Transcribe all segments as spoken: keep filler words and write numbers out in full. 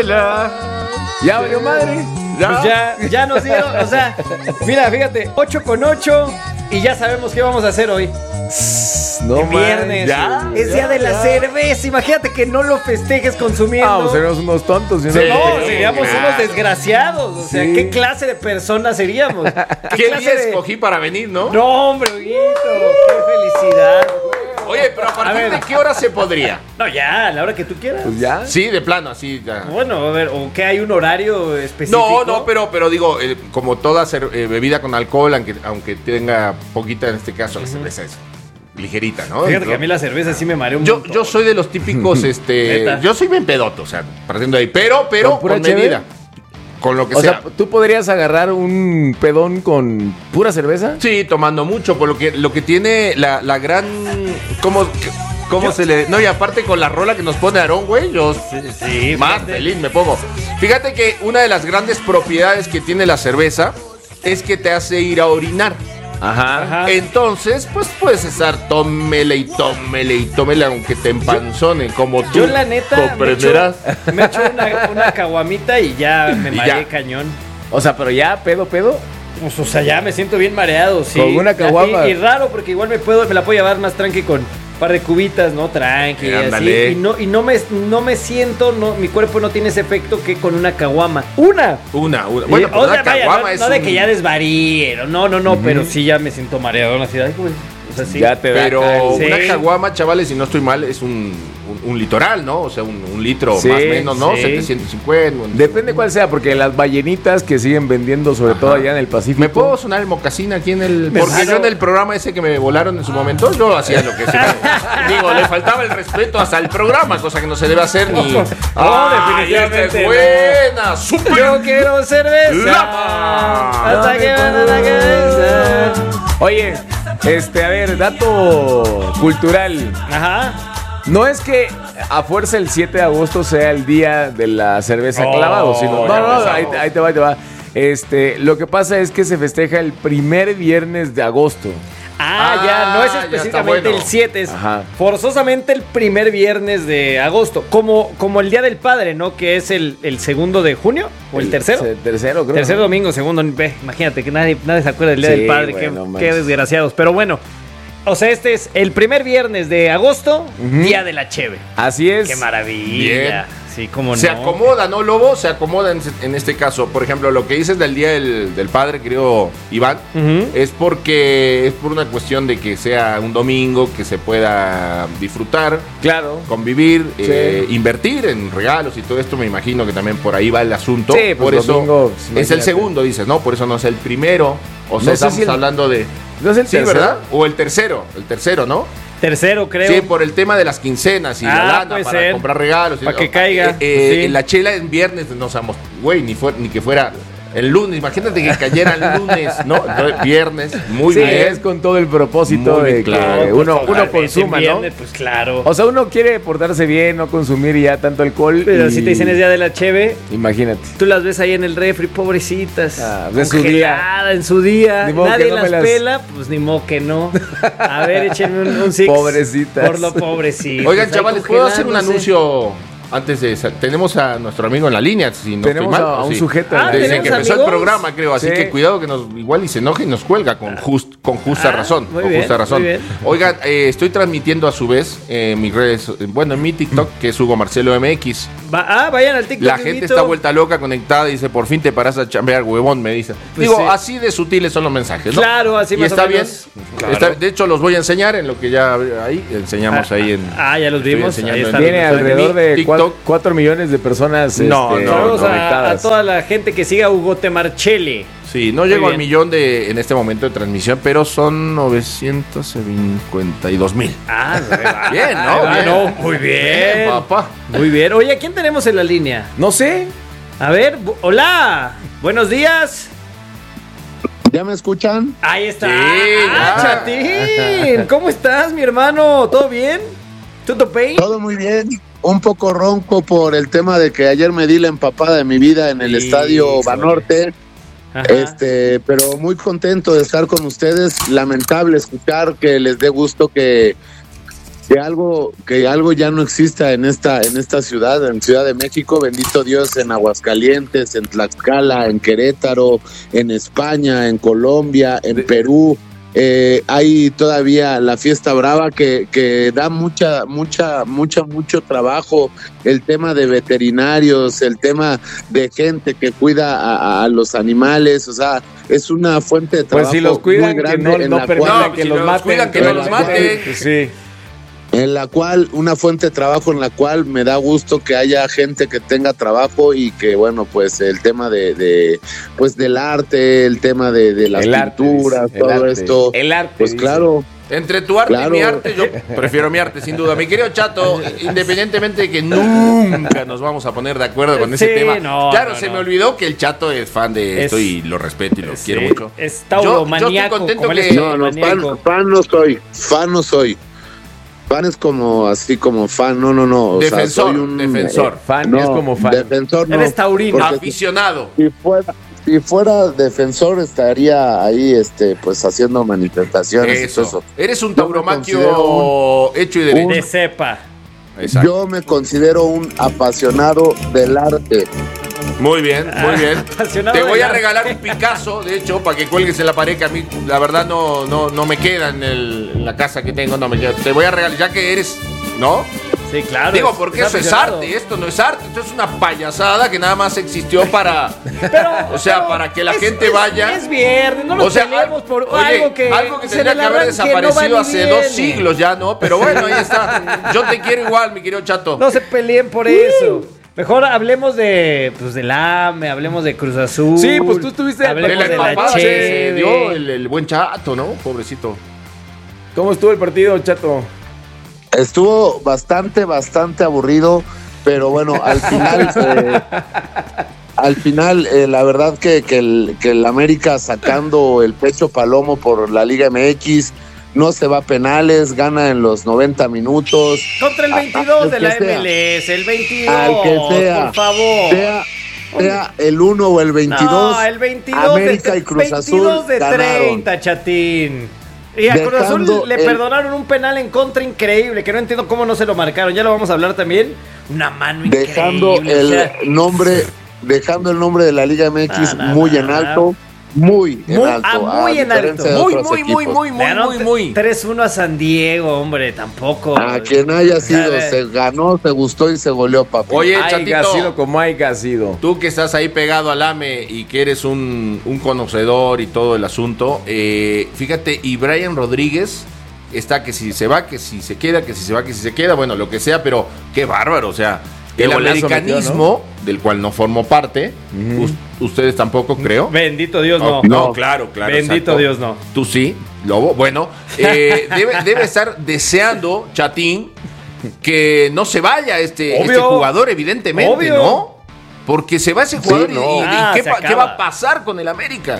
Coca-Cola. Ya valió madre. Ya. Pues ya, ya nos dieron, o sea, mira, fíjate, ocho con ocho y ya sabemos qué vamos a hacer hoy. No es viernes, ya, es ya, día de la ya. cerveza. Imagínate que no lo festejes consumiendo. Ah, pues seríamos unos tontos. ¿Sí? No, no, seríamos claro. unos desgraciados. O sea, sí. ¿Qué clase de personas seríamos? ¿Qué, ¿Qué clase día de... escogí para venir, no? No, hombre, Huguito, qué felicidad. Oye, pero ¿a partir a de qué hora se podría? No, ya, a la hora que tú quieras. Pues ya. Sí, de plano, así ya. Bueno, a ver, ¿o qué hay un horario específico? No, no, pero, pero digo, eh, como toda ser, eh, bebida con alcohol, aunque, aunque tenga poquita, en este caso, la uh-huh. cerveza es ligerita, ¿no? Fíjate que a mí la cerveza sí me marea un yo, montón. Yo soy de los típicos, este... yo soy bien pedoto, o sea, partiendo de ahí, pero, pero con, con medida. Con lo que o sea. sea, ¿tú podrías agarrar un pedón con pura cerveza? Sí, tomando mucho, por lo que, lo que tiene la, la gran... ¿Cómo, cómo se le...? No, y aparte con la rola que nos pone Aarón, güey, yo sí, sí, más fíjate. Feliz me pongo. Fíjate que una de las grandes propiedades que tiene la cerveza es que te hace ir a orinar. Ajá. Ajá. Entonces, pues puedes estar tómele y tómele y tómele aunque te empanzone, como tú. Yo la neta me echo, me echo una, una caguamita y ya me mareé cañón. O sea, pero ya, pedo, pedo. Pues, o sea, ya me siento bien mareado, sí. Con una caguama. Y, y raro, porque igual me puedo, me la puedo llevar más tranqui con un par de cubitas, ¿no? Tranqui, eh, así. Y no, y no me, no me siento, no, mi cuerpo no tiene ese efecto que con una caguama. ¡Una! Una, una. Bueno, pues una vaya, caguama no, es no un... de que ya desvaríe, no, no, no, uh-huh. pero sí ya me siento mareado en la ciudad, güey. O sea, sí. Ya te pero sí. una caguama, chavales, si no estoy mal, es un, un, un litoral, ¿no? O sea, un, un litro sí, más o menos, ¿no? Sí. setecientos cincuenta. Depende cuál sea, porque las ballenitas que siguen vendiendo, sobre Ajá. todo allá en el Pacífico. ¿Me puedo sonar el mocasín aquí en el...? Porque claro. yo en el programa ese que me volaron en su momento, yo hacía lo que sea. Digo, le faltaba el respeto hasta el programa, cosa que no se debe hacer ni... No, ah, definitivamente es buena, no. Super. Yo quiero cerveza. Lapa. Hasta que van a la cabeza. Oye, este, a ver, dato cultural. Ajá. No es que a fuerza el siete de agosto sea el día de la cerveza oh, clavado, sino... No, no, no, ahí, ahí te va, ahí te va. Este, lo que pasa es que se festeja el primer viernes de agosto. Ah, ah, ya, no es específicamente bueno. el siete, es Ajá. forzosamente el primer viernes de agosto, como, como el Día del Padre, ¿no? Que es el, el segundo de junio, o el, el tercero. El tercero, creo. Tercer domingo, segundo, ve, imagínate que nadie, nadie se acuerda del Día sí, del Padre, bueno, qué, qué desgraciados, pero bueno. O sea, este es el primer viernes de agosto, uh-huh. Día de la Cheve. Así es. Qué maravilla. Bien. Sí, cómo se no. acomoda, ¿no, Lobo? Se acomoda en, en este caso. Por ejemplo, lo que dices del Día del, del Padre, querido Iván, uh-huh. es porque es por una cuestión de que sea un domingo, que se pueda disfrutar, claro, convivir, sí. eh, invertir en regalos y todo esto. Me imagino que también por ahí va el asunto. Sí, pues por eso domingo, es el segundo, dices, ¿no? Por eso no es el primero. O sea, no estamos si el, hablando de... ¿No es el sí, tercero? ¿verdad? O el tercero, el tercero, ¿no? Tercero, creo. Sí, por el tema de las quincenas y ah, la lana para ser. comprar regalos. Para que caiga. Eh, eh, sí. La chela en viernes, no sabemos, güey, ni, ni que fuera el lunes. Imagínate que cayera el lunes, ¿no? Viernes, muy sí, bien. Es con todo el propósito muy de claro, que uno, pues, uno consuma, viernes, ¿no? Pues claro. O sea, uno quiere portarse bien, no consumir ya tanto alcohol. Pero y... si te dicen es Día de la Cheve, imagínate. Tú las ves ahí en el refri, pobrecitas. Ah, de su día. En su día. Nadie no las, las pela, pues ni modo que no. A ver, échenme un, un six. Pobrecitas. Por lo pobrecito. Oigan, chavales, ¿puedo hacer un anuncio? Antes de tenemos a nuestro amigo en la línea, si no tenemos estoy mal, a un sí. sujeto ah, desde que empezó amigos? el programa, creo, así sí. que cuidado que nos igual y se enoje y nos cuelga con just, con justa ah, razón, con bien, justa razón. Oigan, eh, estoy transmitiendo a su vez en eh, mis redes, bueno, en mi TikTok, que es Hugo Marcelo M X. Va, ah, vayan al TikTok. La gente invito. Está vuelta loca, conectada, y dice, por fin te paras a chambear, huevón, me dice. Pues Digo, sí. así de sutiles son los mensajes, ¿no? Claro, así y más está o menos. bien. Claro. Está, de hecho, los voy a enseñar en lo que ya ahí enseñamos ah, ahí en. Ah, ya los vimos. Ahí está, tiene alrededor de cuatro millones de personas. No, este, no, no, a, a toda la gente que siga a Hugo Temarchelli. Sí, no llego al millón de en este momento de transmisión, pero son novecientos cincuenta y dos mil. Ah, bien, ¿no? Ah, bien. no, muy bien. bien, papá. Muy bien. Oye, ¿a quién tenemos en la línea? No sé. A ver, bu- hola. Buenos días. ¿Ya me escuchan? Ahí está. Sí, ah, Chatín. ¿Cómo estás, mi hermano? ¿Todo bien? ¿Todo bien? Todo muy bien. Un poco ronco por el tema de que ayer me di la empapada de mi vida en el sí, estadio Banorte. Ajá. Este, pero muy contento de estar con ustedes. Lamentable escuchar que les dé gusto que que algo que algo ya no exista en esta en esta ciudad, en Ciudad de México, bendito Dios, en Aguascalientes, en Tlaxcala, en Querétaro, en España, en Colombia, en Perú. Eh, hay todavía la Fiesta Brava que, que da mucha, mucha, mucha, mucho trabajo, el tema de veterinarios, el tema de gente que cuida a, a los animales, o sea, es una fuente de trabajo pues si los cuidan, muy grande, que no, en no la permitan cual, que si los los maten, cuidan, que no los maten. Sí. En la cual, una fuente de trabajo en la cual me da gusto que haya gente que tenga trabajo y que, bueno, pues el tema de, de pues del arte, el tema de, de las el pinturas, arte, todo arte, esto. El arte. Pues dice. claro. Entre tu arte Claro. y mi arte, yo prefiero mi arte, sin duda. Mi querido Chato, independientemente de que nunca nos vamos a poner de acuerdo con ese Sí, tema. no, claro, no, se no. me olvidó que el Chato es fan de esto Es- y lo respeto y lo Sí, quiero mucho. Es Yo- yo tauromaníaco. estoy contento como él que- es No, no, fan, tauromaníaco. fan no soy, fan no soy. Fan es como así como fan, no, no, no. O sea, Defensor, soy un, defensor. eh, Fan no, es como fan. Defensor no. Eres taurino. porque Aficionado. si fuera, si fuera defensor estaría ahí, este, pues haciendo manifestaciones y todo Eso. eso. Eres un Yo me tauromaquio considero hecho y De derecho. cepa. Exacto. Yo me considero un apasionado del arte. Muy bien, muy bien. Apasionado Te voy del a arte. regalar un Picasso, de hecho, para que cuelgues en la pared, que a mí la verdad no, no, no me queda en, el- en la casa que tengo, no me queda. Te voy a regalar, ya que eres, ¿no? Sí, claro. Digo, porque eso es aficionado. arte, esto no es arte, esto es una payasada que nada más existió para, Pero, o sea, pero para que la es- gente es- vaya. Es viernes, no nos O sea, peleemos por oye, algo que. algo que se tendría le que haber arranque, no va desaparecido ni hace viene. dos siglos ya, ¿no? Pero bueno, ahí está. Yo te quiero igual, mi querido Chato. No se peleen por eso. Mejor hablemos de pues del A M E, hablemos de Cruz Azul. Sí, pues tú estuviste- De hablemos la de la empapada que se Cheve. dio el, el buen Chato, ¿no? Pobrecito. ¿Cómo estuvo el partido, Chato? Estuvo bastante, bastante aburrido, pero bueno, al final, eh, al final, eh, la verdad que, que, el, que el América sacando el pecho palomo por la Liga M X, no se va a penales, gana en los noventa minutos. Contra el A- veintidós al de que la sea. M L S, el veintidós, Al que sea, por favor. Sea, sea el uno o el veintidós, No, el veintidós América de, y Cruz Azul veintidós de ganaron. treinta, Chatín. Y a Cruz Azul Dejando le el- perdonaron un penal en contra increíble, que no entiendo cómo no se lo marcaron. Ya lo vamos a hablar también. Una mano Dejando increíble. el o sea, nombre, dejando el nombre de la Liga M X No, no, muy no, en no. alto, muy en Muy- alto. ah, muy a en diferencia alto. de Muy, otros muy, muy, equipos. muy, muy, ganaron muy, muy. tres uno a San Diego, hombre, tampoco. A quien haya sido, ver. se ganó, se gustó y se goleó, papi. Oye, Haiga Chatito. sido como haiga sido. Tú que estás ahí pegado al A M E y que eres un, un conocedor y todo el asunto, eh, fíjate, y Brian Rodríguez está que si se va, que si se queda, que si se va, que si se queda, bueno, lo que sea, pero qué bárbaro, o sea, Qué el golazo americanismo, del cual no formo parte, us- ustedes tampoco creo. Bendito Dios, no. No, claro, claro. Bendito exacto. Dios, no. Tú sí, Lobo. Bueno, eh, debe, debe estar deseando, Chatín, que no se vaya este, Obvio. este jugador, evidentemente, Obvio. ¿no? Porque se va ese jugador Sí, y- no. y, y Ah, ¿qué, se pa- qué acaba. va a pasar con el América?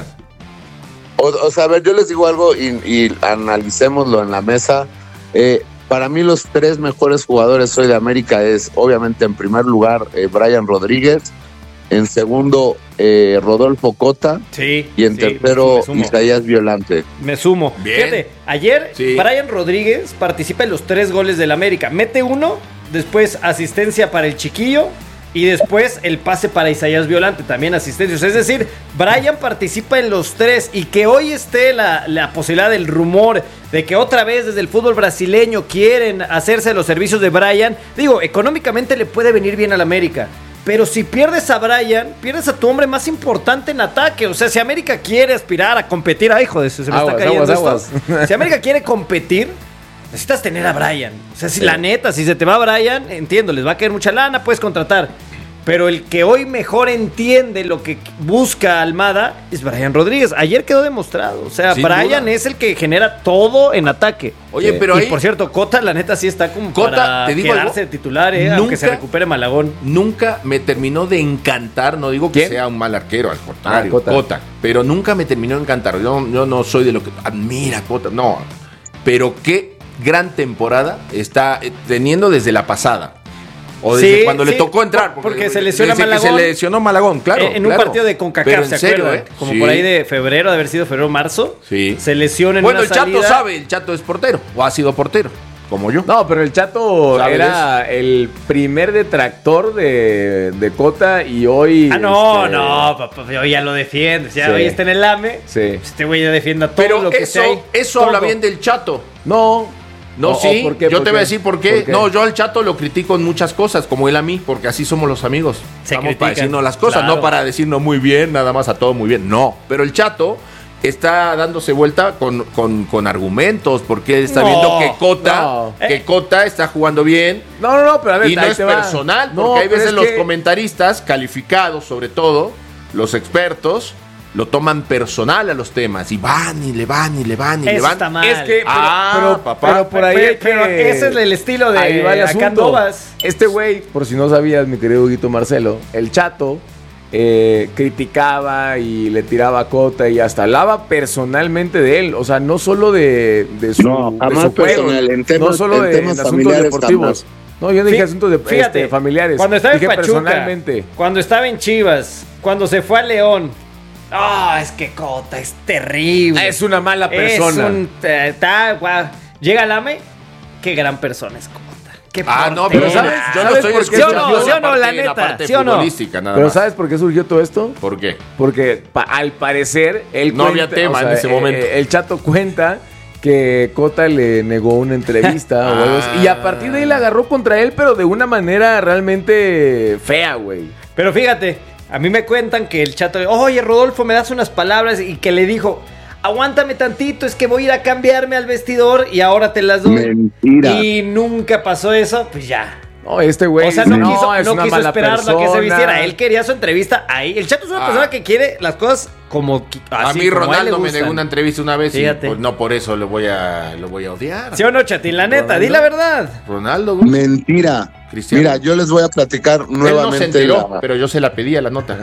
O, o sea, a ver, yo les digo algo y, y analicémoslo en la mesa. Eh, para mí los tres mejores jugadores hoy de América es, obviamente, en primer lugar, eh, Brian Rodríguez, en segundo, eh, Rodolfo Cota, Sí. y en sí, tercero, me sumo. Isaías Violante. Me sumo. Bien. Fíjate, ayer Sí. Brian Rodríguez participa en los tres goles del América. Mete uno, después asistencia para el chiquillo y después el pase para Isaías Violante, también asistencias. Es decir, Brian participa en los tres y que hoy esté la, la posibilidad del rumor de que otra vez desde el fútbol brasileño quieren hacerse los servicios de Brian. Digo, económicamente le puede venir bien al América. Pero si pierdes a Brian, pierdes a tu hombre más importante en ataque. O sea, si América quiere aspirar a competir, ay, joder, se me Aguas, está cayendo aguas, esto. aguas. Si América quiere competir, necesitas tener a Brian. O sea, si la neta, si se te va Brian, entiendo, les va a caer mucha lana, puedes contratar. Pero el que hoy mejor entiende lo que busca Almada es Brian Rodríguez. Ayer quedó demostrado. O sea, Sin Brian duda. es el que genera todo en ataque. Oye, Sí. pero y ahí por cierto, Cota, la neta, sí está como Cota, para te digo quedarse algo, de titular, eh, aunque se nunca- recupere Malagón. nunca me terminó de encantar, no digo que ¿Quién? sea un mal arquero, al contrario, Ah, Cota. Cota, pero nunca me terminó de encantar. Yo, yo no soy de lo que admira Cota, no. Pero qué gran temporada está eh, teniendo desde la pasada. O desde Sí, cuando le sí, tocó entrar. por- porque se lesiona desde que Malagón. se lesionó Malagón, claro. Eh, en claro. un partido de Pero CONCACAF, en ¿se serio, acuerdan? ¿eh? Como Sí. por ahí de febrero, de haber sido febrero o marzo. Sí. Se lesiona en Bueno, una el Chato salida. sabe, el Chato es portero, o ha sido portero. como yo. No, pero el Chato ¿Sabes? era el primer detractor de, de Cota y hoy... Ah, no, este, no, papá, hoy ya lo defiendes. Ya Sí. hoy está en el A M E. Sí. Este güey ya defiende a todo Pero lo que eso, sea ahí. eso Todo. habla bien del Chato. No. No, O- sí, o ¿por qué? yo ¿Por te qué? voy a decir por qué. ¿Por qué? No, yo al Chato lo critico en muchas cosas, como él a mí, porque así somos los amigos. Se Estamos critican, para decirnos las cosas, claro. no para decirnos muy bien, nada más a todo muy bien. No, pero el Chato está dándose vuelta con, con, con argumentos, porque él está No, viendo que Cota, no. que Eh. Cota está jugando bien. No, no, no, pero a ver, Y no ahí es te va. personal, No, porque hay pero veces es los que- comentaristas calificados, sobre todo, los expertos, lo toman personal a los temas y van y le van y le van y le Eso van. está mal. Es que, pero, Ah, pero, papá. pero por ahí Pero- hay que- pero ese es el estilo de Ahí va el acá asunto. Andovas. Este güey, por si no sabías, mi querido Huguito Marcelo, el Chato eh, criticaba y le tiraba a Cota y hasta hablaba personalmente de él. O sea, no solo de, de su, No, de jamás su juego, personal, en temas- no solo en de temas en asuntos familiares deportivos. jamás. No, yo no dije Fí- asuntos de, fíjate, este, familiares. Cuando estaba en dije Pachuca, personalmente. cuando estaba en Chivas, cuando se fue a León. Ah, es que Cota es terrible. Es una mala persona. Es un ta- ta- guau. Llega al A M E, qué gran persona es Cota. Qué Ah, no, portero. pero sabes, yo no ¿Sabes estoy por qué? escuchando ¿Sí o no? ¿Sí o no? parte- La neta, parte ¿sí o no? futbolística, nada Pero más. ¿sabes por qué surgió todo esto? ¿Por qué? Porque pa- al parecer él No había tema en ese eh, momento. eh, el Chato cuenta que Cota le negó una entrevista o algo así, y a partir de ahí la agarró contra él, pero de una manera realmente fea, güey. Pero fíjate, a mí me cuentan que el Chato, oye Rodolfo, me das unas palabras, y que le dijo, aguántame tantito, es que voy a ir a cambiarme al vestidor y ahora te las doy. Mentira. Y nunca pasó eso, pues ya. No, este güey O sea, dice, no quiso, es no una quiso mala esperar a que se persona". vistiera. Él quería su entrevista ahí. El Chato es una Ah. persona que quiere las cosas como qui- A así, mí como a él le Ronaldo me gustan. negó una entrevista una vez Fíjate. y pues, no por eso lo voy a, lo voy a odiar. ¿Sí o no, Chatín? La neta, di la verdad. Ronaldo, güey. Mentira. Cristiano. Mira, yo les voy a platicar Él no se nuevamente. enteró, la- pero yo se la pedí a la nota.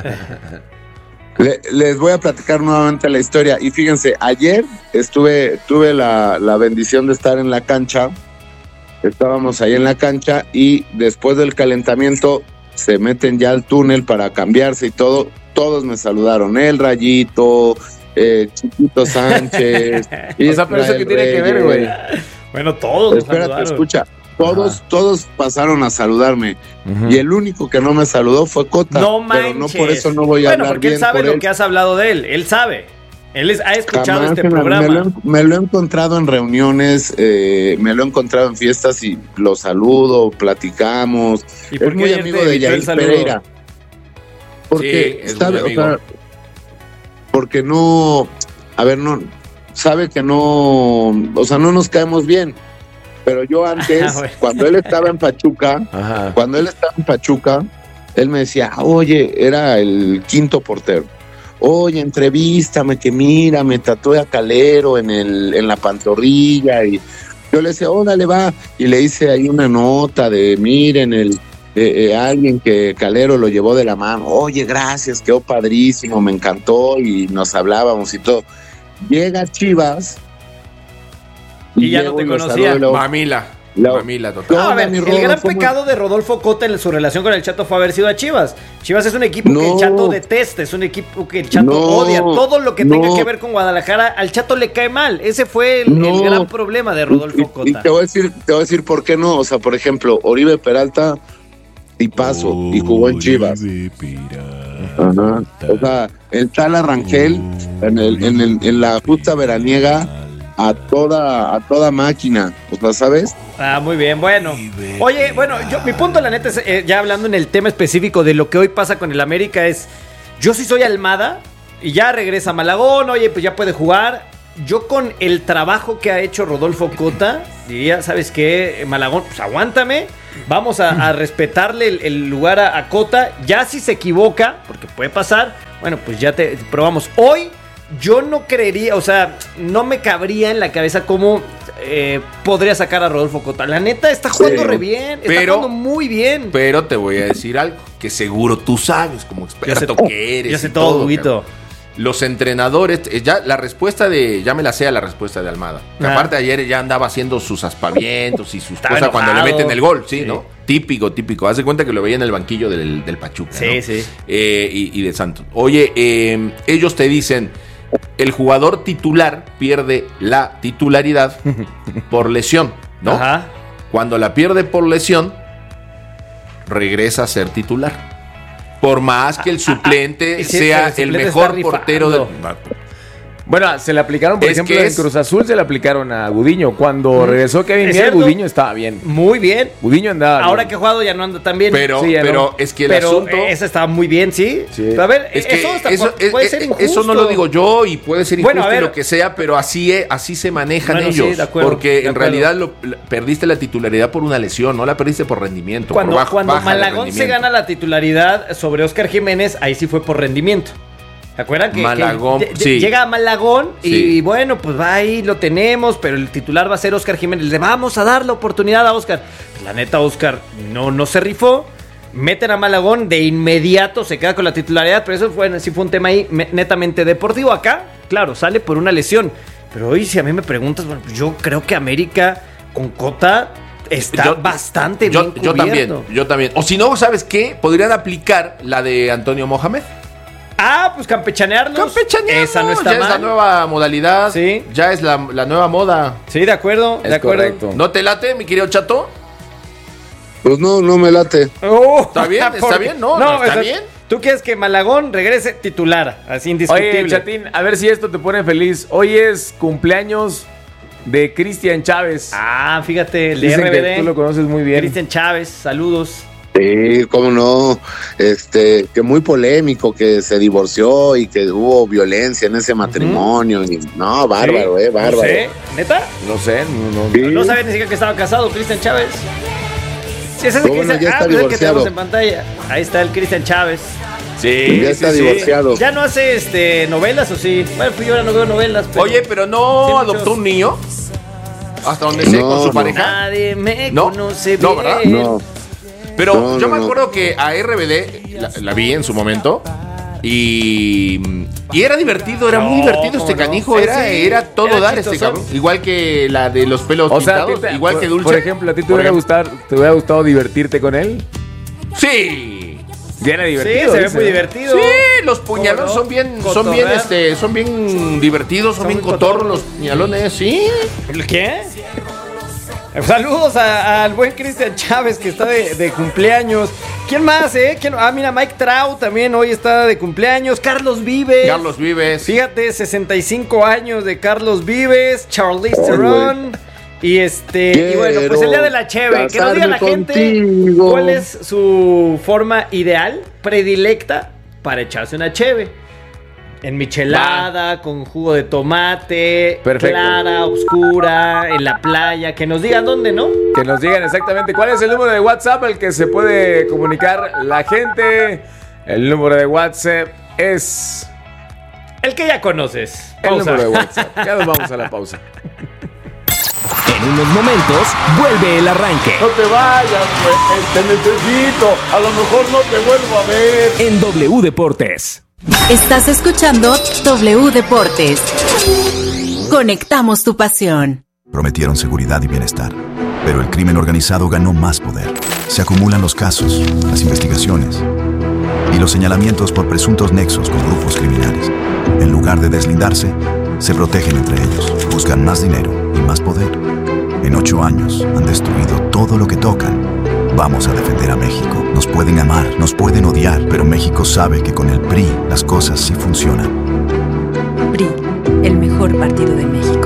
le- les voy a platicar nuevamente la historia. Y fíjense, ayer estuve, tuve la, la bendición de estar en la cancha. Estábamos ahí en la cancha y después del calentamiento se meten ya al túnel para cambiarse y todo. Todos me saludaron. El Rayito, eh, Chiquito Sánchez. O sea, pero eso qué tiene que ver, güey. Bueno, todos nos Espérate, saludaron. escucha. Todos, Ajá. todos pasaron a saludarme. Ujú. Y el único que no me saludó fue Cota. No pero manches. no por eso no voy a bueno, hablar porque bien él sabe por lo él. que has hablado de él. Él sabe. Él es- ha escuchado Jamás este en la- programa. Me lo, he- me lo he encontrado en reuniones, eh, me lo he encontrado en fiestas y lo saludo, platicamos. ¿Y por Es qué muy ayer amigo te de evitó el Yair saludo? Pereira. Porque Sí, es sabe, muy o sea, amigo. porque no, a ver, no, sabe que no, o sea, no nos caemos bien. Pero yo antes, Ah, bueno. cuando él estaba en Pachuca, Ajá. cuando él estaba en Pachuca, él me decía, oye, era el quinto portero. Oye, entrevístame, que mira, me tatué a Calero en el, en la pantorrilla. Y yo le decía, órale, va. Y le hice ahí una nota de, miren, el eh, eh, alguien que Calero lo llevó de la mano. Oye, gracias, quedó padrísimo, me encantó. Y nos hablábamos y todo. Llega Chivas. Y ya no llego te y lo conocía. saludo y luego, Mamila. Lo- Mamila, total. No, a ver, mi el Rodo, gran ¿cómo? pecado de Rodolfo Cota en su relación con el Chato fue haber sido a Chivas. Chivas es un equipo que No. el Chato detesta, es un equipo que el Chato No, odia. Todo lo que no. tenga que ver con Guadalajara, al Chato le cae mal. Ese fue el, No. el gran problema de Rodolfo Y- y, Cota. te voy a decir, te voy a decir por qué no. O sea, por ejemplo, Oribe Peralta y paso y jugó en Chivas. Ajá. O sea, el tal Arrangel en, el, en, el, en la justa veraniega a toda a toda máquina. O sea, ¿sabes? Ah, muy bien, bueno. Oye, bueno, yo, mi punto, la neta, es, eh, ya hablando en el tema específico de lo que hoy pasa con el América, es, yo sí soy Almada, y ya regresa Malagón, oye, pues ya puede jugar. Yo con el trabajo que ha hecho Rodolfo Cota, diría, ¿sabes qué, Malagón? Pues aguántame, vamos a, a respetarle el, el lugar a, a Cota, ya si se equivoca, porque puede pasar, bueno, pues ya te probamos. Hoy yo no creería, o sea, no me cabría en la cabeza cómo eh, podría sacar a Rodolfo Cota. La neta, está jugando Sí. re bien, está Pero- jugando muy bien. Pero te voy a decir algo que seguro tú sabes como experto Yo sé- que eres. Yo sé y todo, Huguito. cabrón. Los entrenadores, eh, ya la respuesta de, ya me la sé a la respuesta de Almada. Que Ah. aparte ayer ya andaba haciendo sus aspavientos y sus Estaba cosas cuando le enojado. meten el gol, ¿sí, Sí. no? Típico, típico. Haz de cuenta que lo veía en el banquillo del, del Pachuca, Sí, ¿no? sí. Eh, y, y de Santos. Oye, eh, ellos te dicen, el jugador titular pierde la titularidad por lesión. ¿no? Ajá. Cuando la pierde por lesión, regresa a ser titular. Por más que el suplente ah, ah, si sea el, suplente el mejor está portero del... Bueno, se le aplicaron, por Es ejemplo, que en es- Cruz Azul se le aplicaron a Gudiño. Cuando regresó Kevin ¿Es Mier, cierto? Gudiño estaba bien. Muy bien. Gudiño andaba Ahora bien. que ha jugado ya no anda tan bien. Pero, Sí, ya pero no. es que el Pero asunto... esa estaba muy bien, ¿sí? Sí. Pero a ver, Es que eso, hasta eso, pu- puede es- ser es- injusto. eso no lo digo yo y puede ser Bueno, injusto a y ver. lo que sea, pero así, es- así se manejan Bueno, sí, ellos. de acuerdo, porque de en acuerdo. realidad lo- la- perdiste la titularidad por una lesión, no la perdiste por rendimiento. Cuando, por bajo- cuando baja de Malagón se rendimiento. gana la titularidad sobre Óscar Jiménez, ahí sí fue por rendimiento. ¿Se acuerdan que, que Malagón, de- de- sí. llega Malagón y, Sí. bueno, pues va ahí, lo tenemos, pero el titular va a ser Óscar Jiménez. Le vamos a dar la oportunidad a Óscar. Pues la neta, Óscar no, no se rifó. Meten a Malagón, de inmediato se queda con la titularidad, pero eso fue, sí fue un tema ahí me- netamente deportivo. Acá, claro, sale por una lesión. Pero hoy, si a mí me preguntas, bueno, pues yo creo que América con Cota está Yo- bastante yo, bien yo también, cubierto. yo también. O si no, ¿sabes qué? Podrían aplicar la de Antonio Mohamed. Ah, pues campechanearlos. Campechanearnos, Esa no está ya mal. es la nueva modalidad. Sí. Ya es la, la nueva moda. Sí, de acuerdo, Es de acuerdo. correcto. ¿No te late, mi querido Chato? Pues no, no me late. Oh, Está bien, está porque- bien, no, no, está bien. Tú quieres que Malagón regrese titular, así indiscutible. Oye, Chatín, a ver si esto te pone feliz. Hoy es cumpleaños de Cristian Chávez. Ah, fíjate, el de Dicen R B que D. tú lo conoces muy bien. Cristian Chávez, saludos. Sí, cómo no, este, que muy polémico, que se divorció y que hubo violencia en ese matrimonio. Y, no, bárbaro, Sí, eh, bárbaro. No sé, ¿neta? No sé, no, no. Sí. No sabía ni siquiera que estaba casado, Cristian Chávez. Sí, ese es el No, que bueno, dice, ya ah, está pues el que tenemos divorciado. en pantalla. Ahí está el Cristian Chávez. Sí, Ya está sí, sí. divorciado. ¿Ya no hace este novelas o sí? Bueno, pues yo ahora no veo novelas, pero... Oye, pero no Sí, adoptó muchos. un niño. Hasta donde sé, No, con su no. pareja. Nadie me No, conoce no, bien. ¿verdad? No, Pero No, yo no, me no. acuerdo que a R B D la, la vi en su momento. Y, y era divertido, era muy No, divertido este ¿cómo no? canijo. Sí, era, sí. era todo Era dar este chistosón. cabrón. Igual que la de los pelos O sea, a ti pintados, te- igual por, que Dulce. por ejemplo, ¿a ti te Por hubiera, ejemplo. gustar, te hubiera gustado divertirte con él? Sí. Ya era Sí, divertido. se ve dice, muy ¿no? divertido. Sí, los puñalones ¿Cómo no? son bien, son bien, Cotorrear. este, son bien divertidos, son, Son bien muy cotorros cotorros. los puñalones, sí. ¿Qué? Saludos a- al buen Cristian Chávez que está de, de cumpleaños. ¿Quién más, eh? ¿Quién? Ah, mira, Mike Trout también hoy está de cumpleaños. Carlos Vives. Carlos Vives. Fíjate, sesenta y cinco años de Carlos Vives. Charlize Ay, Theron. Y este, y bueno, pues el día de la cheve, que nos diga la casarme gente contigo. cuál es su forma ideal, predilecta para echarse una cheve. En michelada, con jugo de tomate, Perfecto. clara, oscura, en la playa, que nos digan dónde, ¿no? Que nos digan exactamente cuál es el número de WhatsApp al que se puede comunicar la gente. El número de WhatsApp es... El que ya conoces. El Pausa. número de WhatsApp. Ya nos vamos a la pausa. En unos momentos vuelve el arranque. No te vayas, güey, te necesito. A lo mejor no te vuelvo a ver. En W Deportes. Estás escuchando W Deportes. Conectamos tu pasión. Prometieron seguridad y bienestar, pero el crimen organizado ganó más poder. Se acumulan los casos, las investigaciones y los señalamientos por presuntos nexos con grupos criminales. En lugar de deslindarse, se protegen entre ellos, buscan más dinero y más poder. En ocho años han destruido todo lo que tocan. Vamos a defender a México. Nos pueden amar, nos pueden odiar, pero México sabe que con el P R I las cosas sí funcionan. P R I, el mejor partido de México.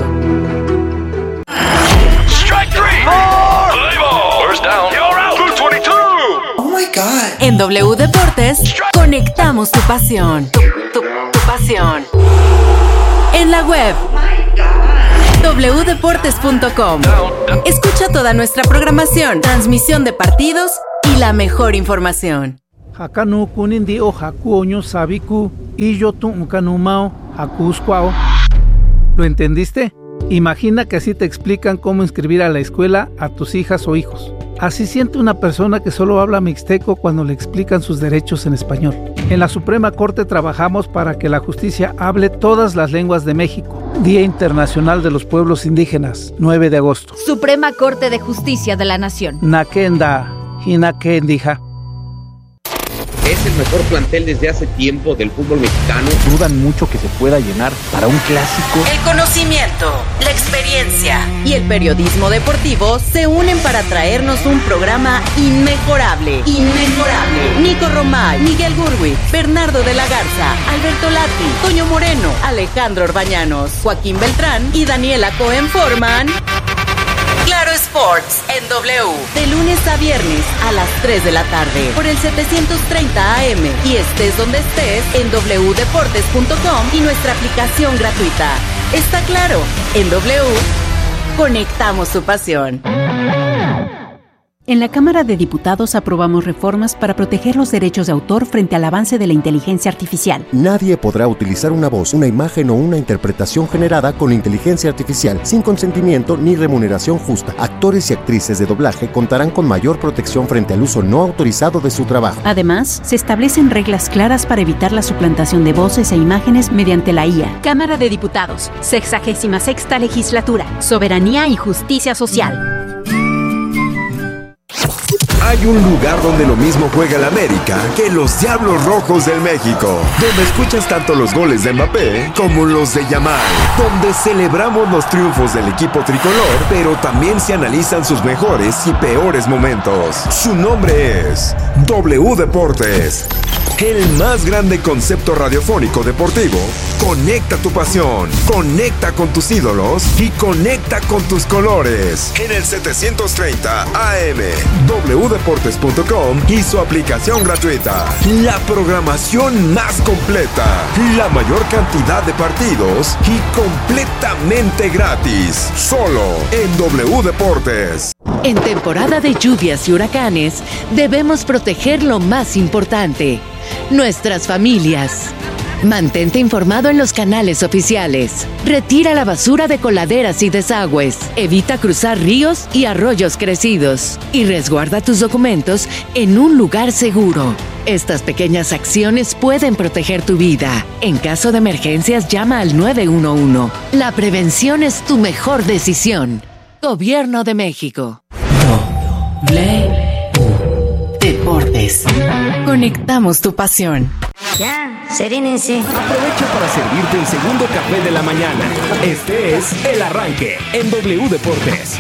En W Deportes, conectamos tu pasión. Tu, tu- tu pasión. En la web doble u deportes punto com. Escucha toda nuestra programación, transmisión de partidos y la mejor información. Hakanu kunindi o haku oño sabiku y yo tu ukanumao hakuskwao. ¿Lo entendiste? Imagina que así te explican cómo inscribir a la escuela a tus hijas o hijos. Así siente una persona que solo habla mixteco cuando le explican sus derechos en español. En la Suprema Corte trabajamos para que la justicia hable todas las lenguas de México. Día Internacional de los Pueblos Indígenas, nueve de agosto. Suprema Corte de Justicia de la Nación. Nakenda, Hinakendija. Es el mejor plantel desde hace tiempo del fútbol mexicano. Dudan mucho que se pueda llenar para un clásico. El conocimiento, la experiencia y el periodismo deportivo se unen para traernos un programa inmejorable. Inmejorable. Nico Romay, Miguel Gurwi, Bernardo de la Garza, Alberto Lati, Toño Moreno, Alejandro Orbañanos, Joaquín Beltrán y Daniela Cohen forman Claro Sports en W, de lunes a viernes a las tres de la tarde por el setecientos treinta A M y estés donde estés en doble u deportes punto com y nuestra aplicación gratuita. Está claro, en W conectamos tu pasión. En la Cámara de Diputados aprobamos reformas para proteger los derechos de autor frente al avance de la inteligencia artificial. Nadie podrá utilizar una voz, una imagen o una interpretación generada con inteligencia artificial sin consentimiento ni remuneración justa. Actores y actrices de doblaje contarán con mayor protección frente al uso no autorizado de su trabajo. Además, se establecen reglas claras para evitar la suplantación de voces e imágenes mediante la I A. Cámara de Diputados, sexagésima sexta legislatura, Soberanía y Justicia Social. Hay un lugar donde lo mismo juega el América que los Diablos Rojos del México, donde escuchas tanto los goles de Mbappé como los de Yamal, donde celebramos los triunfos del equipo tricolor, pero también se analizan sus mejores y peores momentos. Su nombre es W Deportes. El más grande concepto radiofónico deportivo. Conecta tu pasión, conecta con tus ídolos y conecta con tus colores. En el setecientos treinta A M, doble u deportes punto com y su aplicación gratuita. La programación más completa, la mayor cantidad de partidos y completamente gratis. Solo en W Deportes. En temporada de lluvias y huracanes, debemos proteger lo más importante: nuestras familias. Mantente informado en los canales oficiales. Retira la basura de coladeras y desagües. Evita cruzar ríos y arroyos crecidos. Y resguarda tus documentos en un lugar seguro. Estas pequeñas acciones pueden proteger tu vida. En caso de emergencias, llama al nueve uno uno. La prevención es tu mejor decisión. Gobierno de México. W Deportes. Conectamos tu pasión. Ya, serénense. Aprovecha para servirte el segundo café de la mañana. Este es El Arranque en W Deportes.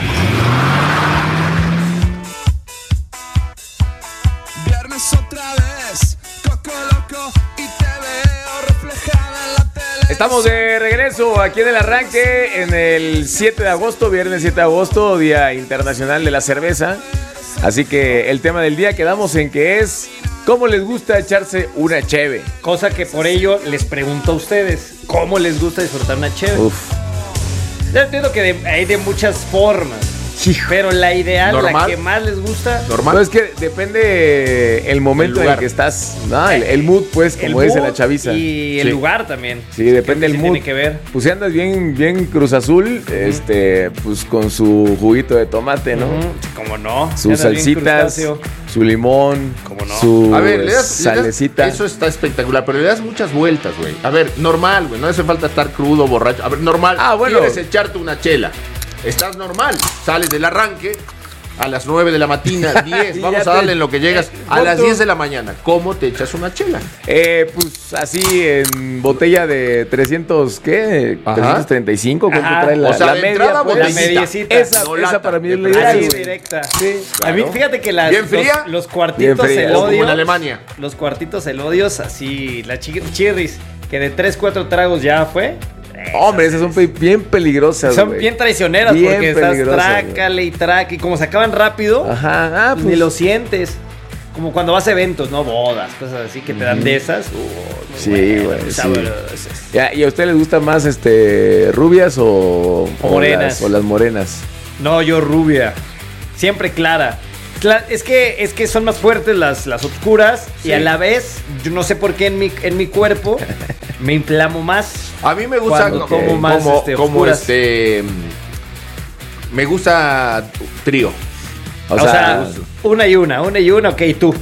Viernes otra vez, Coco Loco y te veo reflejada en la tele. Estamos de regreso aquí en El Arranque en el siete de agosto, viernes siete de agosto, Día Internacional de la Cerveza. Así que el tema del día quedamos en que es ¿cómo les gusta echarse una cheve? Cosa que por ello les pregunto a ustedes, ¿cómo les gusta disfrutar una cheve? Uf. Yo entiendo que de, hay de muchas formas, pero la ideal, ¿normal? La que más les gusta. Normal. No, es que depende el momento el en el que estás, no, el, el mood, pues, como dice la chaviza. Y el sí. lugar también. Sí, depende del sí mood. Tiene que ver. Pues si andas bien, bien Cruz Azul, uh-huh. este, pues con su juguito de tomate, ¿no? Uh-huh. Como no. Sus salsitas, su limón, ¿cómo no? Su a ver, le das, salecita. Le das, eso está espectacular, pero le das muchas vueltas, güey. A ver, normal, güey. No hace falta estar crudo, borracho. A ver, normal. Ah, bueno. Quieres echarte una chela. Estás normal. Sales del arranque a las nueve de la mañana, diez. Vamos a darle en lo que llegas a las diez de la mañana. ¿Cómo te echas una chela? Eh, pues así en botella de trescientos, ¿qué? Ajá. trescientos treinta y cinco. ¿Cuánto Ajá. trae la, o sea, la de media? Entrada, pues, la mediecita. Esa, no esa lata, para mí es la Así ideal. directa. Sí, claro. A mí, fíjate que las, ¿bien fría? Los, los cuartitos fría. elodios. Como en Alemania. Los cuartitos elodios, así, la chirris, que de tres, cuatro tragos ya fue. Hombre, esas son pe- bien peligrosas. Son wey. bien traicioneras bien porque estás trácale y traque. Y como se acaban rápido, ajá, ah, pues. ni lo sientes. Como cuando vas a eventos, ¿no? Bodas, cosas así que te dan de esas. Uh, sí, güey. Bueno, sí. Ya, ¿Y a usted les gustan más este rubias o, o morenas? Las, o las morenas. No, yo rubia. Siempre clara. Es que, es que son más fuertes las, las oscuras, sí. Y a la vez, yo no sé por qué en mi, en mi cuerpo me inflamo más. A mí me gusta como, como, más, como, este, como este. Me gusta trío. O, o sea, sea una y una, una y una, ok, tú.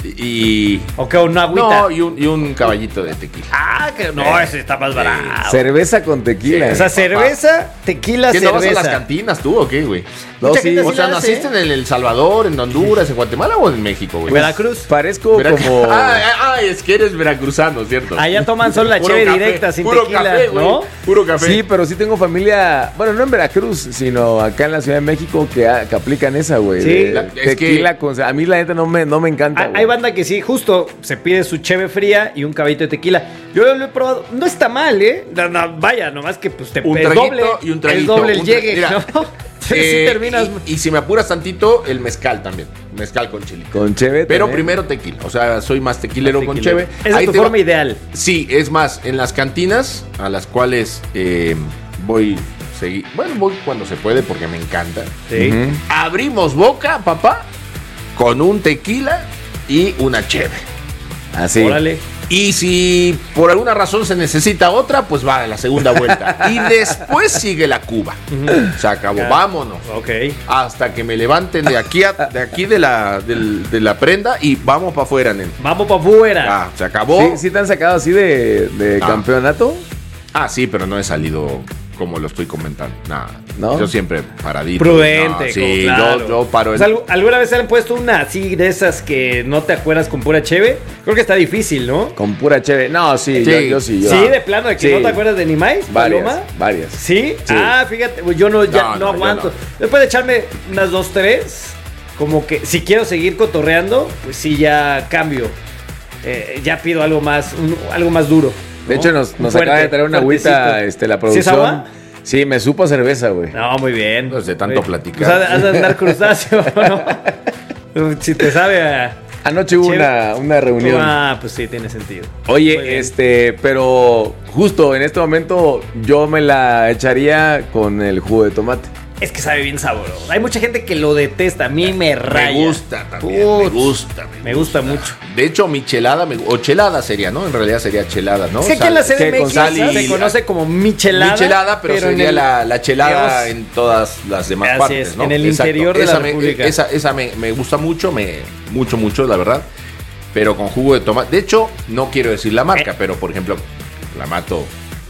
Y. ¿O qué? ¿Una agüita? No, y un, y un caballito de tequila. Ah, que no, ese está más barato. Cerveza con tequila. Sí, o sea, cerveza, tequila, ¿Qué, cerveza. no vas a las cantinas tú o qué, güey? No, Mucha sí. gente O sí sea, la hace, ¿naciste ¿eh? en El Salvador, en Honduras, en Guatemala o en México, güey? Veracruz. Parezco Vera- como... Ah, ah, es que eres veracruzano, ¿cierto? Allá toman solo la Puro cheve café, directa, sin puro tequila, café, güey, ¿no? Puro café. Sí, pero sí tengo familia, bueno, no en Veracruz, sino acá en la Ciudad de México que, a- que aplican esa, güey. Sí. de La- es tequila que- con... A mí la neta no me, no me encanta, Hay, güey. hay banda que sí, justo se pide su cheve fría y un caballito de tequila. Yo lo he probado, no está mal, ¿eh? No, no, vaya, nomás que pues te Un es traguito doble, y un traguito. es doble el un tra- llegue, Mira, ¿no? Sí, eh, terminas. Y, y si me apuras tantito, el mezcal también. Mezcal con chile. Con cheve Pero también. primero tequila. O sea, soy más tequilero Más con tequilero. cheve. Esa es Ahí tu te va- forma ideal. Sí, es más, en las cantinas a las cuales eh, voy seguir. Bueno, voy cuando se puede porque me encanta. Sí. Ujú. Abrimos boca, papá, con un tequila y una cheve. Así. Órale. Y si por alguna razón se necesita otra, pues va a la segunda vuelta. Y después sigue la cuba. Se acabó, Ya. vámonos. Ok. Hasta que me levanten de aquí, a- de, aquí de, la, del- de la prenda y vamos para afuera, nen. Vamos para afuera. Ah, se acabó. ¿Sí, sí te han sacado así de, de Ah. campeonato? Ah, sí, pero no he salido como lo estoy comentando. Nada. ¿No? Yo siempre paradito. Prudente, No, sí, como claro. yo, yo paro O en... sea, ¿algu- ¿alguna vez se le han puesto una así de esas que no te acuerdas con pura cheve? Creo que está difícil, ¿no? Con pura cheve. No, sí, Sí. Yo, yo sí. Yo. Sí, de plano, de que Sí. no te acuerdas de ni más, Varias, Paloma. varias. ¿Sí? Sí. Ah, fíjate, pues yo no, ya No, no, no, yo aguanto. no. Después de echarme unas dos, tres, como que si quiero seguir cotorreando, pues sí, ya cambio. Eh, ya pido algo más, un- algo más duro. De ¿no? hecho, nos, Un nos fuerte, acaba de traer una agüita fuertecito. este, la ¿Sí es producción. agua? Sí, me supo a cerveza, güey. No, muy bien. Pues de tanto Oye, platicar. Pues has de- has de andar crustáceo, ¿no? Si te sabe a... Anoche hubo Chévere. una, una reunión. Ah, pues sí, tiene sentido. Oye, Muy bien. este, pero justo en este momento yo me la echaría con el jugo de tomate. Es que sabe bien sabroso. Hay mucha gente que lo detesta. A mí me raya. Me gusta también, me Putz, gusta. Me gusta mucho. De hecho, michelada, me- o chelada sería, ¿no? En realidad sería chelada, ¿no? Es que aquí en la Sal- C D M con X sal y- se conoce como michelada. Michelada, pero, en sería el- la, la chelada Dios. en todas las demás Así partes, es, ¿no? en el Exacto. interior de la esa me- República. esa esa me, me gusta mucho, me, mucho, mucho, la verdad. Pero con jugo de tomate. De hecho, no quiero decir la marca, Eh. pero por ejemplo, la mato.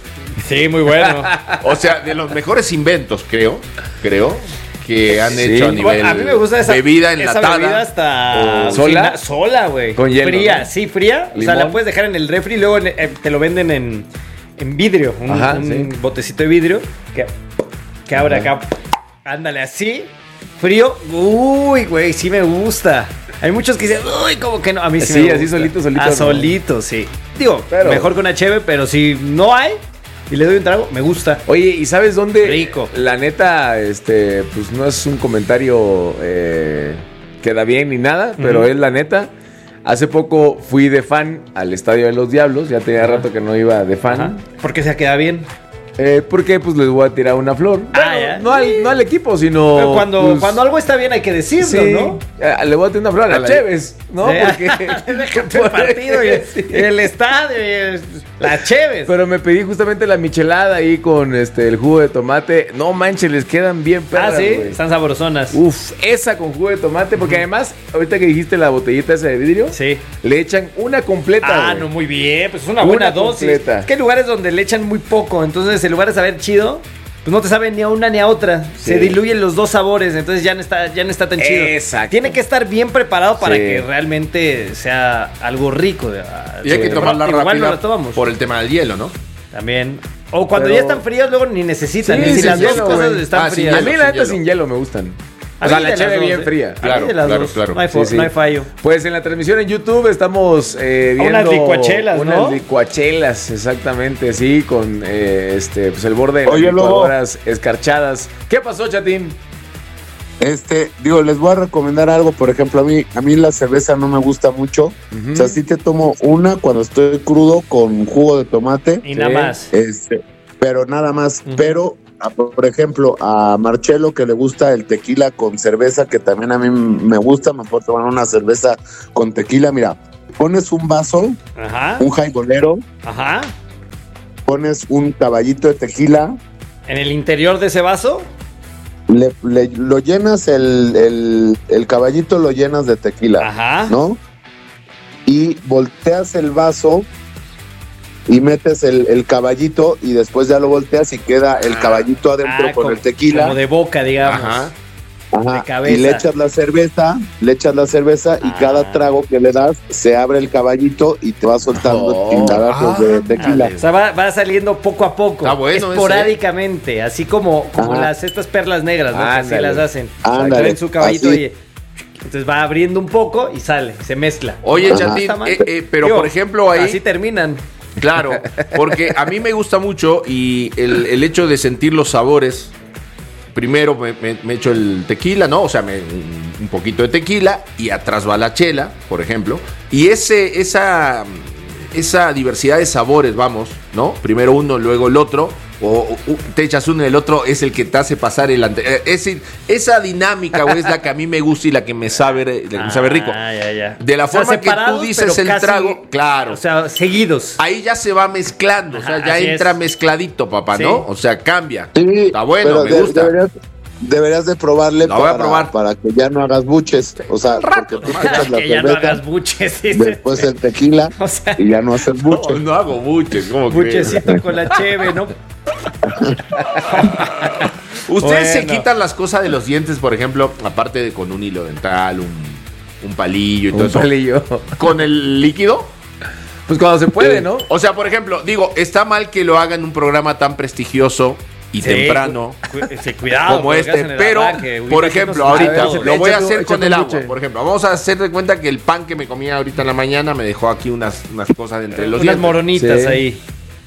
Sí, muy bueno. O sea, de los mejores inventos, creo, creo, que han Sí. hecho a nivel Bueno, a mí me gusta esa bebida esa enlatada. bebida hasta o sola. fina- sola, güey. Con hielo, Fría, ¿no? sí, fría. O sea, Limón. la puedes dejar en el refri y luego en- eh, te lo venden en, en vidrio, un, Ajá, un sí. botecito de vidrio que, que abre acá. Ándale, así, frío. Uy, güey, sí me gusta. Hay muchos que dicen, uy, como que no. A mí sí, Sí, me así gusta. solito, solito, Ah, no. solito, sí. Digo, Pero- mejor con una cheve, pero si no hay y le doy un trago, me gusta. Oye, ¿y sabes dónde? Rico. La neta, este, pues no es un comentario eh, que da bien ni nada, pero Ujú. es la neta. Hace poco fui de fan al Estadio de los Diablos, ya tenía rato que no iba de fan. Ajá. Porque se queda bien. Eh, porque pues les voy a tirar una flor. Ah, Bueno, ya. no, al, no al equipo, sino. Pero cuando, pues, cuando algo está bien hay que decirlo, sí, ¿no? eh, le voy a tirar una flor a A la la- Chévez, ¿no? Sí. Porque. Déjate el partido y el, Sí. y el estadio y el- las cheves. Pero me pedí justamente la michelada ahí con este el jugo de tomate. No manches, les quedan bien Ah, perras, sí, güey. están sabrosonas. Uf, esa con jugo de tomate, porque además, ahorita que dijiste la botellita esa de vidrio, Sí. le echan una completa. Ah, güey. no, muy bien, pues es una Una buena dosis. completa. Es que hay lugares donde le echan muy poco, entonces en lugar de saber chido, pues no te sabe ni a una ni a otra. Sí. Se diluyen los dos sabores, entonces ya no está, ya no está tan chido. Exacto. Tiene que estar bien preparado para Sí. que realmente sea algo rico. de- Y hay que de- tomarla Igual rápida no la tomamos. por el tema del hielo, ¿no? También. O cuando Pero- ya están frías, luego ni necesitan. Sí, ¿eh? Si sin las dos hielo, cosas güey. están Ah, sin frías. A mí hielo, la sin neta hielo. sin hielo me gustan. A O sea, mí la de las cheve dos, bien ¿eh? fría. A mí Claro, de las claro, dos. claro. No hay, for- Sí, sí. no hay fallo. Pues en la transmisión en YouTube estamos eh, Unas viendo licuachelas, unas ¿no? licuachelas, exactamente, sí, con eh, este pues el borde de las Oye, Lobo. licuadoras escarchadas. ¿Qué pasó, Chatín? Este, digo, les voy a recomendar algo, por ejemplo, a mí, a mí la cerveza no me gusta mucho. Ujú. O sea, sí te tomo una cuando estoy crudo con jugo de tomate. Y nada Sí. más. Este, pero nada más. Ujú. Pero, a- por ejemplo, a Marcelo que le gusta el tequila con cerveza, que también a mí me gusta, me puedo tomar una cerveza con tequila. Mira, pones un vaso, Ajá. un highballero, Ajá. pones un caballito de tequila, En el interior de ese vaso. le, le- lo llenas el, el, el caballito, lo llenas de tequila, Ajá. ¿no? y volteas el vaso y metes el, el caballito y después ya lo volteas y queda el caballito adentro Ah, con como- el tequila. Como de boca, digamos. Ajá. Ajá, de cabeza. y le echas la cerveza, le echas la cerveza y Ah. cada trago que le das se abre el caballito y te va soltando Oh. chingadazos de tequila. O sea, va, va saliendo poco a poco, Está bueno esporádicamente, así como, como Ajá. las estas perlas negras, ¿no? Que así Ándale. las hacen. Ándale, Traen su caballito así. y entonces va abriendo un poco y sale, se mezcla. Oye, Ajá. Chatín, Está mal. eh, eh, pero Digo, por ejemplo ahí... Así terminan. Claro, porque a mí me gusta mucho y el, el hecho de sentir los sabores. Primero me, me- me echo el tequila, ¿no? O sea, me- un poquito de tequila y atrás va la chela, por ejemplo. Y ese, esa, esa diversidad de sabores, vamos, ¿no? Primero uno, luego el otro. O, o te echas uno y el otro es el que te hace pasar el ante. eh, Es decir, esa dinámica, güey, es la que a mí me gusta y la que me sabe, la que me sabe rico. Ah, ya, ya. De la O sea, forma que tú separados, dices pero el casi- trago, claro. O sea, seguidos. Ahí ya se va mezclando, o sea, Ajá, ya así entra es. mezcladito, papá, Sí. ¿no? O sea, cambia. Sí, Está bueno, pero me de- gusta. Deberías, deberías de probarle La voy a para, probar. para que ya no hagas buches. O sea, porque tú te echas la Que ya no cerveza, hagas buches, dice. después el tequila O sea, y ya no haces buches. No, no hago buches, ¿cómo que? buchecito con la cheve, ¿no? Ustedes se Bueno. quitan las cosas de los dientes, por ejemplo, aparte de con un hilo dental, un, un palillo y todo Un eso. palillo. ¿Con el líquido? Pues cuando se puede, ¿no? O sea, por ejemplo, digo, está mal que lo hagan en un programa tan prestigioso y Sí, temprano cu- cu- sí, cuidado. como con lo que este, hacen en el pero, arranque, por ubica ejemplo, unos- ahorita A ver, lo voy a échate hacer un- con échate el un agua, buche. por ejemplo. Vamos a hacer de cuenta que el pan que me comía ahorita en la mañana me dejó aquí unas, unas cosas entre los unas dientes. moronitas Sí. ahí.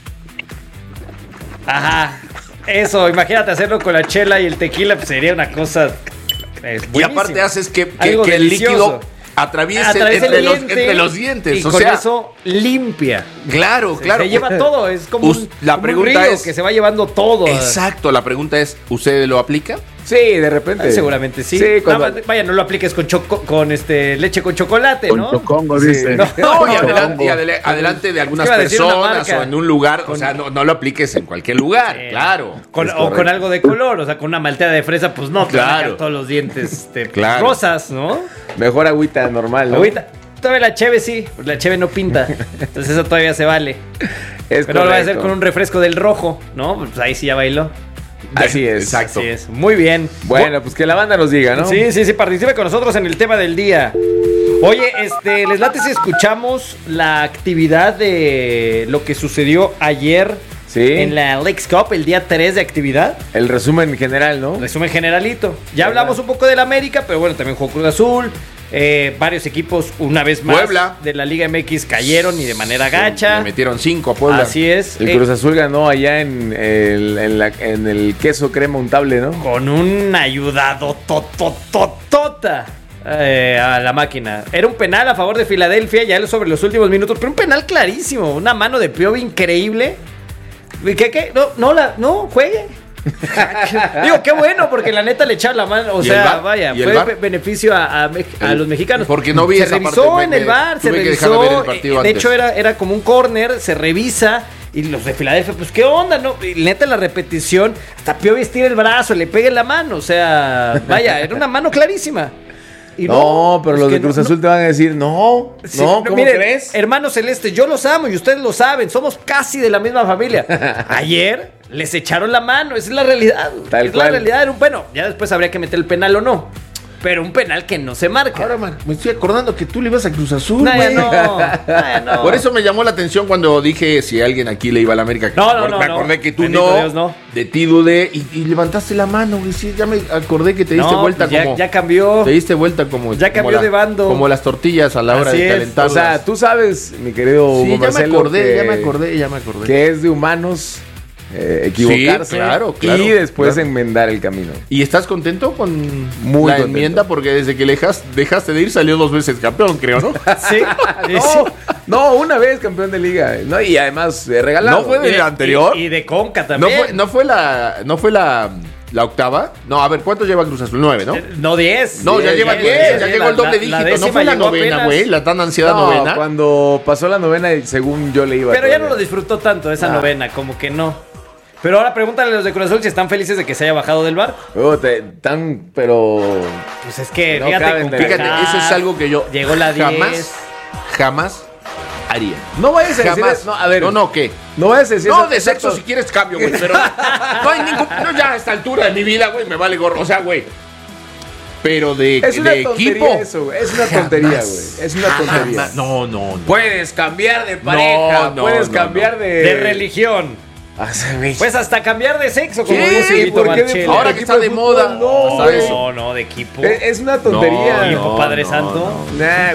Ajá. Eso, imagínate hacerlo con la chela y el tequila, pues sería una cosa. eh, Y buenísima. aparte haces que, que- Algo que el delicioso. líquido atraviese, Atraviesa entre, el los, diente entre los dientes. Y o con sea, eso limpia. claro, Se- claro. Se lleva todo, es como, Us- un, la como un pregunta río es- que se va llevando todo. Exacto, la pregunta es, ¿usted lo aplica? Sí, de repente. Ah, seguramente sí. Sí, cuando- Nada más, vaya, no lo apliques con choco, con este leche con chocolate, Con ¿no? chocongo, Sí. dice. No, No, y no, adelante, y no. adele- adelante de algunas Es que iba a decir una personas marca. o en un lugar, o sea, no, no lo apliques en cualquier lugar, Sí. claro. Con- Es o con correcto. algo de color, o sea, con una malteada de fresa, pues no, te van a Claro. quedar todos los dientes este, Claro. rosas, ¿no? Mejor agüita normal, ¿no? Ahorita, todavía la cheve sí, pues la cheve no pinta, entonces eso todavía se vale. Es Pero lo voy a hacer correcto. con un refresco del rojo, ¿no? Pues ahí sí ya bailó. Así es. Exacto. Así es, muy bien. Bueno, pues que la banda nos diga, ¿no? Sí, sí, sí, participe con nosotros en el tema del día. Oye, este, ¿les late si escuchamos la actividad de lo que sucedió ayer Sí. en la Leagues Cup, el día tres de actividad? El resumen general, ¿no? Resumen generalito. Ya hablamos un poco del América, pero bueno, también jugó Cruz Azul. Eh, varios equipos, una vez más, Puebla. de la Liga M X cayeron y de manera gacha. Le metieron cinco a Puebla. Así es. El Eh, Cruz Azul ganó allá en el, en, la- en el queso crema untable, ¿no? Con un ayudado totototota eh, a la máquina. Era un penal a favor de Filadelfia, ya sobre los últimos minutos, pero un penal clarísimo. Una mano de Piovi increíble. ¿Qué, qué? No, no, la, no, juegue. Digo, qué bueno, porque la neta le echaron la mano. O ¿Y el sea, VAR? vaya, ¿Y el fue VAR? be- beneficio a, a, Mex- a los mexicanos. Porque no vi se esa revisó parte, en me- el VAR, se tuve que dejar de revisó. ver el partido eh, de antes. hecho, era, era como un corner, se revisa. Y los de Filadelfia, pues qué onda, ¿no? Y neta, la repetición, hasta Piovi estira el brazo, le pega en la mano. O sea, vaya, era una mano clarísima. Y No, pero pues los que de Cruz no- Azul te van a decir, no, Sí, no, ¿cómo miren, crees? hermanos celestes, yo los amo y ustedes lo saben, somos casi de la misma familia. Ayer les echaron la mano, esa es la realidad. Tal es cual. la realidad, era un- bueno, ya después habría que meter el penal o no. Pero un penal que no se marca. Ahora me, me estoy acordando que tú le ibas a Cruz Azul, No, ya güey. no, ya no. Por eso me llamó la atención cuando dije si alguien aquí le iba a la América. No, no, no, Me no. acordé que tú Bendito no, Dios, no. De ti dudé y, y levantaste la mano, güey. Sí, ya me acordé que te diste No, vuelta pues ya, como. ya cambió. Te diste vuelta como. Ya como cambió la- de bando. Como las tortillas a la hora Así de es. calentarlas. O sea, tú sabes, mi querido sí, Hugo ya me Marcelo, acordé, que, ya me acordé, ya me acordé. que es de humanos eh, equivocarse Sí, claro, claro, y después claro. enmendar el camino. ¿Y estás contento con Muy la contento. enmienda? Porque desde que dejas- dejaste de ir salió dos veces campeón, creo, ¿no? Sí, No, sí. no, una vez campeón de liga, ¿no? Y además eh, regalado. ¿No fue de Y la anterior? Y, y de Conca ¿No también. fue, no fue la, no fue la, la octava? No, a ver, ¿cuánto lleva Cruz Azul? Nueve, ¿no? Eh, No, diez. No, ya diez, lleva diez, diez, ya diez, llegó el la- doble la- la dígito. ¿No décima fue la llegó novena, apenas. güey? La tan ansiada No, novena. cuando pasó la novena, según yo le iba. Pero ya no todavía. lo disfrutó tanto esa Ah. novena, como que no. Pero ahora pregúntale a los de Cruz Azul si están felices de que se haya bajado del barco. Oh, te- tan, pero. Pues es que, No fíjate, caben con de- Fíjate, Cajar, eso es algo que yo Llegó la jamás, diez. jamás haría. No vayas a decir Jamás. eso. No, a ver. No, no, ¿qué? No vayas a decir No, eso. de sexo Exacto. si quieres cambio, güey, pero no hay ningún... No, ya a esta altura de mi vida, güey, me vale gorro. O sea, güey, pero de, Es una de tontería equipo... eso, güey. Es una tontería, güey. Es una tontería. Jamás. No, no, no. Puedes cambiar de pareja, No, no, puedes no, cambiar no. de... De religión. Ah, se me- Pues hasta cambiar de sexo, como Sí, dice Vito ¿por qué de- Marchel. Ahora que está de moda. No, ¿sabes? No, no, de equipo. Es es una tontería. Hijo, Padre Santo. Nah,